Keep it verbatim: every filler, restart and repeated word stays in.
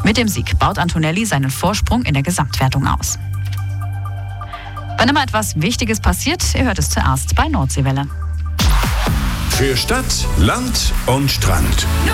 Mit dem Sieg baut Antonelli seinen Vorsprung in der Gesamtwertung aus. Wenn immer etwas Wichtiges passiert, ihr hört es zuerst bei Nordseewelle. Für Stadt, Land und Strand.